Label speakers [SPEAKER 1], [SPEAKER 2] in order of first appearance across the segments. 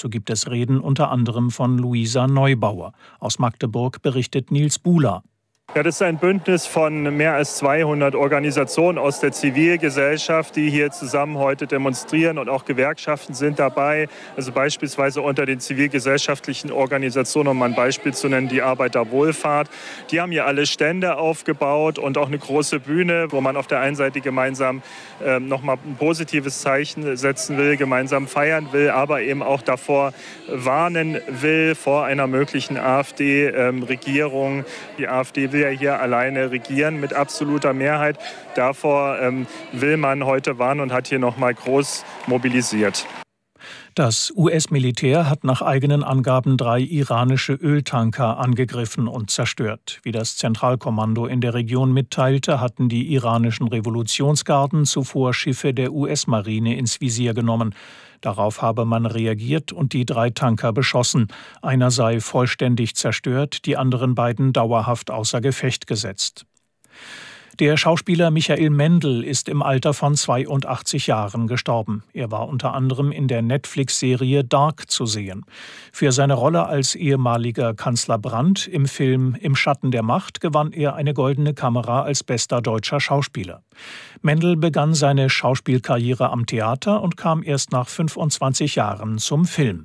[SPEAKER 1] Dazu gibt es Reden unter anderem von Luisa Neubauer. Aus Magdeburg berichtet Nils Buhler.
[SPEAKER 2] Ja, das ist ein Bündnis von mehr als 200 Organisationen aus der Zivilgesellschaft, die hier zusammen heute demonstrieren, und auch Gewerkschaften sind dabei. Also beispielsweise unter den zivilgesellschaftlichen Organisationen, um mal ein Beispiel zu nennen, die Arbeiterwohlfahrt. Die haben hier alle Stände aufgebaut und auch eine große Bühne, wo man auf der einen Seite gemeinsam nochmal ein positives Zeichen setzen will, gemeinsam feiern will, aber eben auch davor warnen will, vor einer möglichen AfD-Regierung. Die AfD will ja hier alleine regieren mit absoluter Mehrheit. Davor will man heute warnen und hat hier noch mal groß mobilisiert.
[SPEAKER 1] Das US-Militär hat nach eigenen Angaben 3 iranische Öltanker angegriffen und zerstört. Wie das Zentralkommando in der Region mitteilte, hatten die iranischen Revolutionsgarden zuvor Schiffe der US-Marine ins Visier genommen. Darauf habe man reagiert und die 3 Tanker beschossen. Einer sei vollständig zerstört, die anderen beiden dauerhaft außer Gefecht gesetzt. Der Schauspieler Michael Mendl ist im Alter von 82 Jahren gestorben. Er war unter anderem in der Netflix-Serie Dark zu sehen. Für seine Rolle als ehemaliger Kanzler Brandt im Film Im Schatten der Macht gewann er eine Goldene Kamera als bester deutscher Schauspieler. Mendl begann seine Schauspielkarriere am Theater und kam erst nach 25 Jahren zum Film.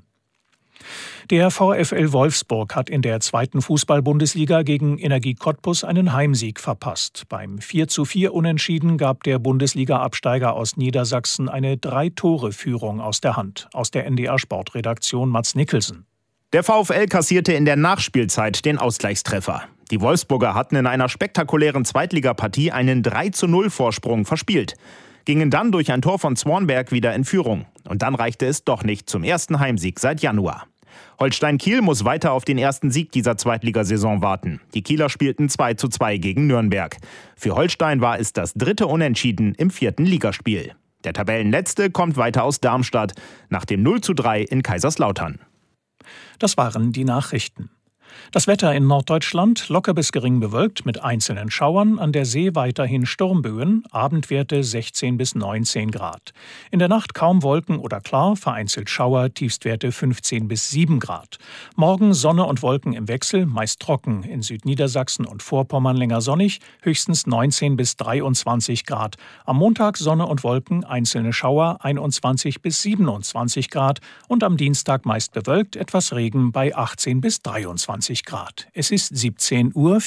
[SPEAKER 1] Der VfL Wolfsburg hat in der 2. Fußball-Bundesliga gegen Energie Cottbus einen Heimsieg verpasst. Beim 4:4 Unentschieden gab der Bundesliga-Absteiger aus Niedersachsen eine 3-Tore-Führung aus der Hand. Aus der NDR-Sportredaktion Mats Nicholson.
[SPEAKER 3] Der VfL kassierte in der Nachspielzeit den Ausgleichstreffer. Die Wolfsburger hatten in einer spektakulären Zweitligapartie einen 3:0-Vorsprung verspielt, gingen dann durch ein Tor von Zwornberg wieder in Führung. Und dann reichte es doch nicht zum ersten Heimsieg seit Januar. Holstein Kiel muss weiter auf den ersten Sieg dieser Zweitligasaison warten. Die Kieler spielten 2:2 gegen Nürnberg. Für Holstein war es das 3. Unentschieden im 4. Ligaspiel. Der Tabellenletzte kommt weiter aus Darmstadt nach dem 0:3 in Kaiserslautern.
[SPEAKER 1] Das waren die Nachrichten. Das Wetter in Norddeutschland locker bis gering bewölkt mit einzelnen Schauern, an der See weiterhin Sturmböen, Abendwerte 16 bis 19 Grad. In der Nacht kaum Wolken oder klar, vereinzelt Schauer, Tiefstwerte 15 bis 7 Grad. Morgen Sonne und Wolken im Wechsel, meist trocken, in Südniedersachsen und Vorpommern länger sonnig, höchstens 19 bis 23 Grad. Am Montag Sonne und Wolken, einzelne Schauer, 21 bis 27 Grad und am Dienstag meist bewölkt, etwas Regen bei 18 bis 23 Grad. Es ist 17:04 Uhr.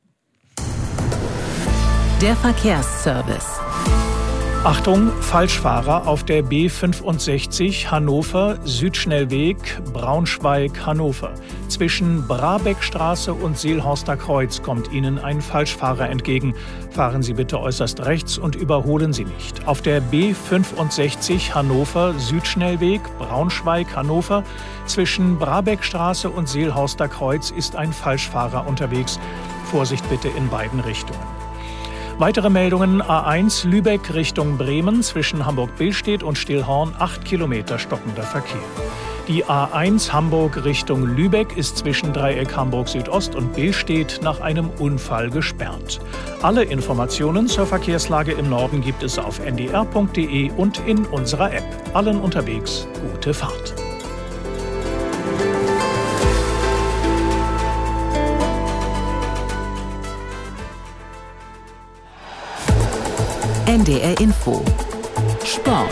[SPEAKER 4] Der Verkehrsservice.
[SPEAKER 1] Achtung, Falschfahrer auf der B65 Hannover, Südschnellweg, Braunschweig-Hannover. Zwischen Brabeckstraße und Seelhorster Kreuz kommt Ihnen ein Falschfahrer entgegen. Fahren Sie bitte äußerst rechts und überholen Sie nicht. Auf der B65 Hannover, Südschnellweg, Braunschweig-Hannover. Zwischen Brabeckstraße und Seelhorster Kreuz ist ein Falschfahrer unterwegs. Vorsicht bitte in beiden Richtungen. Weitere Meldungen: A1 Lübeck Richtung Bremen zwischen Hamburg-Billstedt und Stillhorn 8 Kilometer stockender Verkehr. Die A1 Hamburg Richtung Lübeck ist zwischen Dreieck Hamburg Südost und Billstedt nach einem Unfall gesperrt. Alle Informationen zur Verkehrslage im Norden gibt es auf ndr.de und in unserer App. Allen unterwegs gute Fahrt.
[SPEAKER 4] NDR Info. Sport.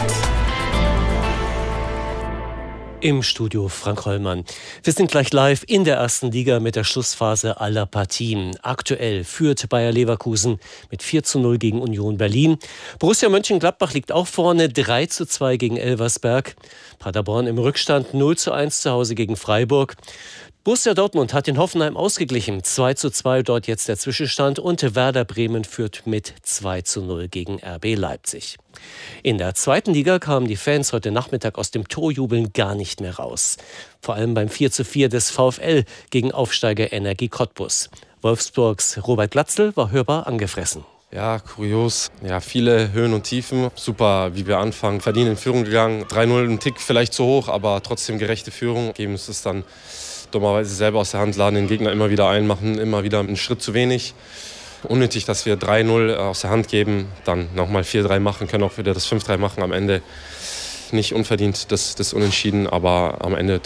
[SPEAKER 5] Im Studio Frank Hollmann. Wir sind gleich live in der 1. Liga mit der Schlussphase aller Partien. Aktuell führt Bayer Leverkusen mit 4:0 gegen Union Berlin. Borussia Mönchengladbach liegt auch vorne, 3:2 gegen Elversberg. Paderborn im Rückstand, 0:1 zu Hause gegen Freiburg. Borussia Dortmund hat in Hoffenheim ausgeglichen, 2:2 dort jetzt der Zwischenstand, und Werder Bremen führt mit 2:0 gegen RB Leipzig. In der 2. Liga kamen die Fans heute Nachmittag aus dem Torjubeln gar nicht mehr raus. Vor allem beim 4:4 des VfL gegen Aufsteiger Energie Cottbus. Wolfsburgs Robert Glatzel war hörbar angefressen.
[SPEAKER 6] Ja, kurios. Ja, viele Höhen und Tiefen. Super, wie wir anfangen. Verdienen in Führung gegangen. 3:0, ein Tick vielleicht zu hoch, aber trotzdem gerechte Führung. Geben es dann dummerweise selber aus der Hand, laden den Gegner immer wieder ein, machen immer wieder einen Schritt zu wenig. Unnötig, dass wir 3:0 aus der Hand geben, dann nochmal 4:3 machen, können auch wieder das 5:3 machen. Am Ende nicht unverdient das Unentschieden, aber am Ende